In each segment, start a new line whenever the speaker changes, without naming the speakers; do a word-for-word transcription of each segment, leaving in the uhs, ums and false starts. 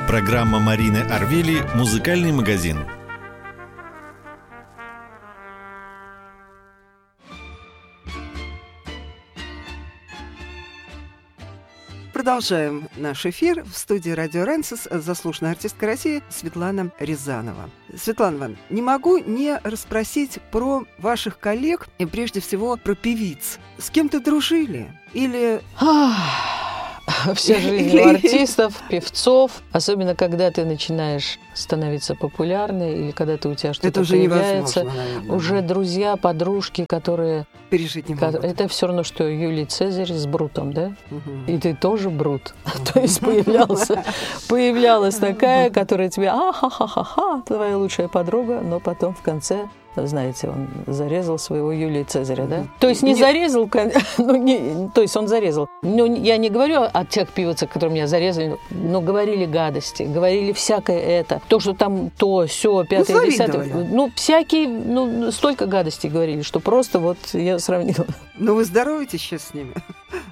Программа Марины Арвели «Музыкальный магазин».
Продолжаем наш эфир. В студии «Радио Ренсис» заслуженная артистка России Светлана Рязанова. Светлана Ивановна, не могу не расспросить про ваших коллег и прежде всего про певиц. С кем-то дружили? Или...
Вся жизнь у артистов, певцов, особенно когда ты начинаешь становиться популярной или когда ты, у тебя что-то
это уже
появляется,
наверное,
уже друзья, подружки, которые...
Пережить не могут.
Это все равно, что Юлий Цезарь с Брутом, да?
Угу.
И ты тоже Брут. То есть появлялся, появлялась такая, которая тебе, а-ха-ха-ха-ха, твоя лучшая подруга, но потом в конце... Знаете, он зарезал своего Юлия Цезаря, да? То есть не Нет. зарезал, ну, не, то есть он зарезал. Ну, я не говорю о тех певицах, которые меня зарезали, но говорили гадости, говорили всякое это. То, что там то, сё, пятое, ну, десятое. Ну, всякие, ну, столько гадостей говорили, что просто вот я сравнила.
Ну, вы здороваетесь сейчас с ними?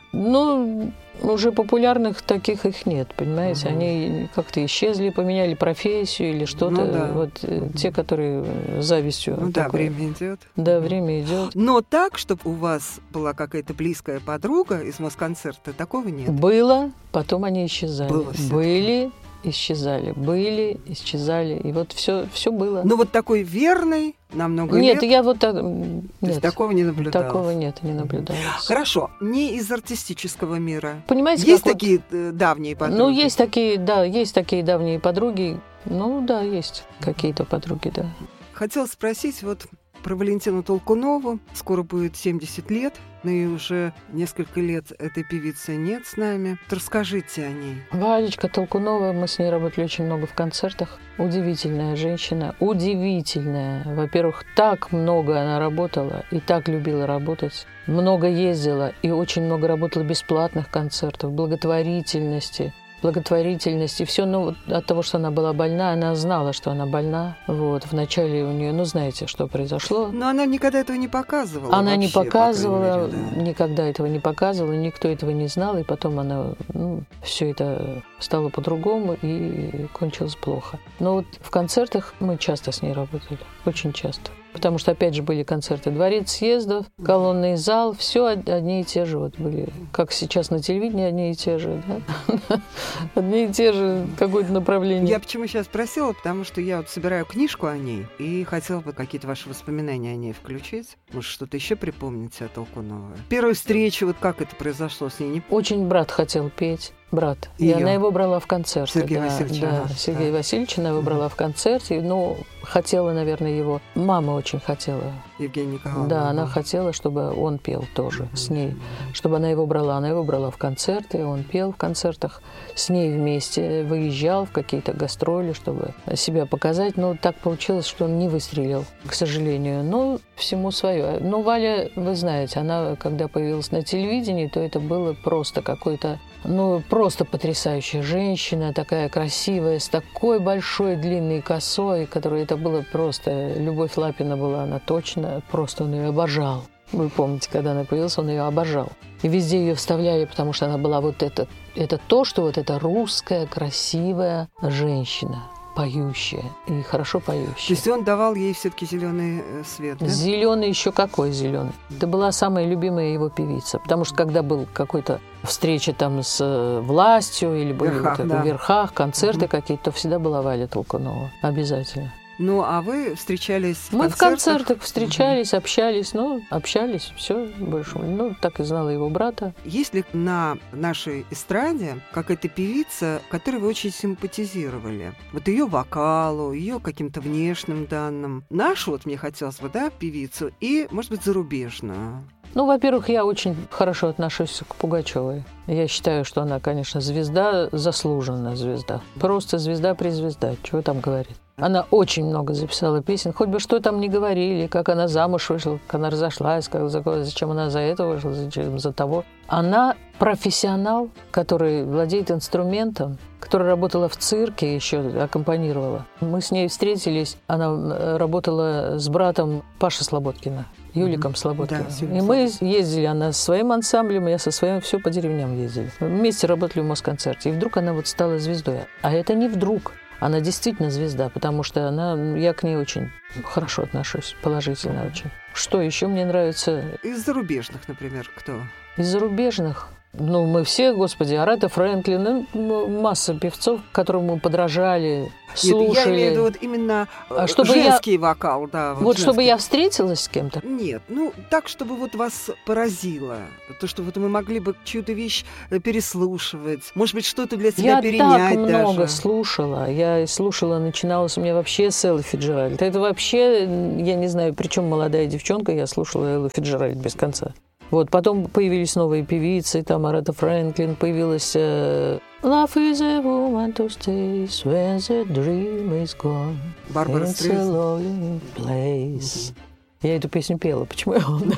Ну... Уже популярных таких их нет, понимаете? Угу. Они как-то исчезли, поменяли профессию или что-то. Ну, да. Вот угу. те, которые завистью.
Ну
такой.
Да, время идет.
Да, время идет.
Но так, чтобы у вас была какая-то близкая подруга из Москонцерта, такого нет?
Было, потом они исчезали.
Было
Были, исчезали, были, исчезали. И вот все, все было.
Ну вот такой верный, на много
нет,
лет?
я вот так...
То
нет,
есть такого не наблюдалось?
Такого нет, не наблюдалось.
Хорошо. Не из артистического мира.
Понимаете,
есть
как
такие
вот...
давние подруги?
Ну, есть такие, да, есть такие давние подруги. Ну, да, есть какие-то подруги, да.
Хотела спросить вот про Валентину Толкунову. Скоро будет семьдесят лет, но и уже несколько лет этой певицы нет с нами. Расскажите о ней.
Валечка Толкунова, мы с ней работали очень много в концертах. Удивительная женщина, удивительная. Во-первых, так много она работала и так любила работать. Много ездила и очень много работала бесплатных концертов, благотворительности. благотворительности, все, ну, вот от того, что она была больна, она знала, что она больна. Вот, вначале у нее, ну, знаете, что произошло.
Но она никогда этого не показывала.
Она
вообще,
не показывала,
мере, да.
никогда этого не показывала, никто этого не знал, и потом она, ну, все это стало по-другому и кончилось плохо. Но вот в концертах мы часто с ней работали, очень часто. Потому что, опять же, были концерты «Дворец съездов», «Колонный зал», все одни и те же вот были. Как сейчас на телевидении одни и те же, да? Одни и те же какое-то направление.
Я почему сейчас спросила, потому что я вот собираю книжку о ней и хотела бы какие-то ваши воспоминания о ней включить. Может, что-то еще припомните о Толкуновой? Первая встреча, вот как это произошло с ней? Не...
Очень брат хотел петь. Брат.
Её.
И она его брала в концерте.
Сергей
да,
Васильевич.
Да,
ага,
Сергея
да.
Васильевича она его брала в концерте. Ну, хотела, наверное, его. Мама очень хотела.
Евгения Николаевна.
Да, она хотела, чтобы он пел тоже mm-hmm. с ней. Чтобы она его брала. Она его брала в концерты, он пел в концертах с ней вместе. Выезжал в какие-то гастроли, чтобы себя показать. Но так получилось, что он не выстрелил, к сожалению. Ну, всему свое. Но Валя, вы знаете, она, когда появилась на телевидении, то это было просто какой-то... Ну, просто потрясающая женщина, такая красивая, с такой большой длинной косой, которая это было просто... Любовь Лапина была, она точно, просто он ее обожал. Вы помните, когда она появилась, он ее обожал. И везде ее вставляли, потому что она была вот это... Это то, что вот эта русская, красивая женщина, поющая и хорошо поющая.
То есть он давал ей все-таки зеленый свет, да?
Зеленый еще какой зеленый? Это была самая любимая его певица, потому что когда был какой-то встреча там с властью или были
верхах,
вот это,
да.
в верхах, концерты
угу.
какие-то, то всегда была Валя Толкунова. Обязательно.
Ну, а вы встречались в
Мы
концертах?
в концертах встречались, угу. общались, ну, общались, все больше. Ну, так и знала его брата.
Есть ли на нашей эстраде какая-то певица, которой вы очень симпатизировали? Вот ее вокалу, ее каким-то внешним данным. Нашу, вот мне хотелось бы, да, певицу, и, может быть, зарубежную.
Ну, во-первых, я очень хорошо отношусь к Пугачевой. Я считаю, что она, конечно, звезда, заслуженная звезда. Просто звезда-презвезда, чего там говорить. Она очень много записала песен, хоть бы что там ни говорили, как она замуж вышла, как она разошлась, как, зачем она за это вышла, зачем за того. Она профессионал, который владеет инструментом, которая работала в цирке, еще аккомпанировала. Мы с ней встретились, она работала с братом Паши Слободкина. Юликом Слободкиным.
Да,
и мы ездили, она со своим ансамблем, я со своим, все по деревням ездили. Вместе работали в Москонцерте. И вдруг она вот стала звездой. А это не вдруг. Она действительно звезда, потому что она, я к ней очень хорошо отношусь, положительно очень. Что еще мне нравится?
Из зарубежных, например, кто?
Из зарубежных? Ну, мы все, господи, Арета Фрэнклин, ну, масса певцов, которым мы подражали, слушали.
Нет, я имею в виду вот именно
а чтобы
женский
я...
вокал, да.
Вот, вот чтобы я встретилась с кем-то?
Нет, ну, так, чтобы вот вас поразило. То, что вот мы могли бы чью-то вещь переслушивать, может быть, что-то для себя
я
перенять
так
даже.
много слушала. Я слушала, начиналась у меня вообще с Эллы Фицджеральд. Это вообще, я не знаю, причем молодая девчонка, я слушала Эллу Фицджеральд без конца. Вот, потом появились новые певицы, там Арета Фрэнклин, появилась э, Love is a woman to stay when the dream is gone.
Барбара
It's a
Стрейзанд.
lonely place. Я эту песню пела, почему я вам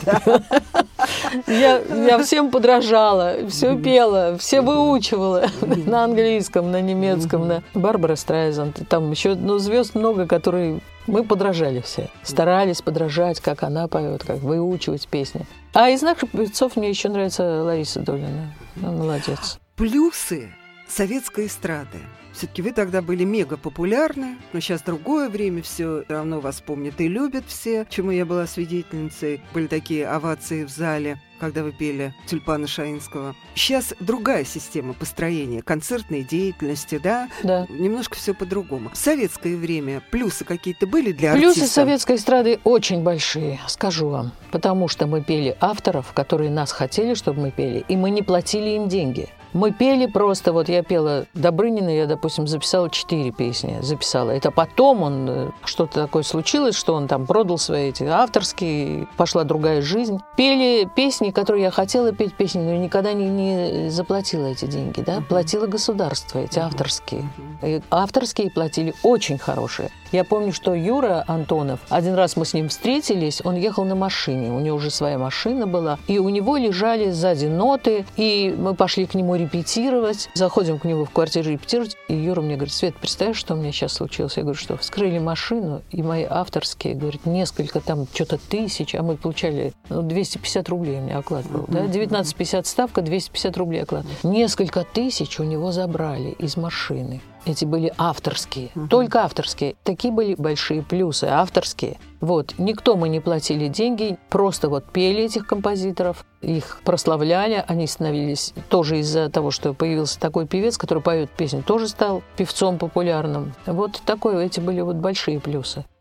я, я всем подражала, все пела, все выучивала на английском, на немецком, на Барбара Стрейзанд. Там еще ну, звезд много, которые мы подражали все. Старались подражать, как она поет, как выучивать песни. А из наших певцов мне еще нравится Лариса Долина. Она молодец.
Плюсы советской эстрады. Все-таки вы тогда были мега популярны, но сейчас другое время, все равно вас помнят и любят все, чему я была свидетельницей. Были такие овации в зале, когда вы пели Тюльпана Шаинского. Сейчас другая система построения концертной деятельности, да?
Да.
Немножко все по-другому. В советское время плюсы какие-то были для
Плюсы
артиста?
советской эстрады очень большие, скажу вам. Потому что мы пели авторов, которые нас хотели, чтобы мы пели, и мы не платили им деньги. Мы пели просто, вот я пела Добрынина, я, допустим, записала четыре песни, записала. Это потом он, что-то такое случилось, что он там продал свои эти авторские, пошла другая жизнь. Пели песни, которые я хотела петь песни, но никогда не, не заплатила эти деньги, да, платило государство, эти авторские. И авторские платили очень хорошие. Я помню, что Юра Антонов, один раз мы с ним встретились, он ехал на машине, у него уже своя машина была, и у него лежали сзади ноты, и мы пошли к нему репетировать, заходим к нему в квартиру репетировать, и Юра мне говорит: Свет, представляешь, что у меня сейчас случилось? Я говорю: что? Вскрыли машину, и мои авторские, говорит, несколько там, что-то тысяч, а мы получали ну, двести пятьдесят рублей у меня оклад был, да, девятнадцать пятьдесят ставка, двести пятьдесят рублей оклад. Несколько тысяч у него забрали из машины. Эти были авторские, uh-huh. только авторские. Такие были большие плюсы, авторские. Вот, никто мы не платили деньги, просто вот пели этих композиторов, их прославляли, они становились тоже из-за того, что появился такой певец, который поет песни, тоже стал певцом популярным. Вот такое, эти были вот большие плюсы.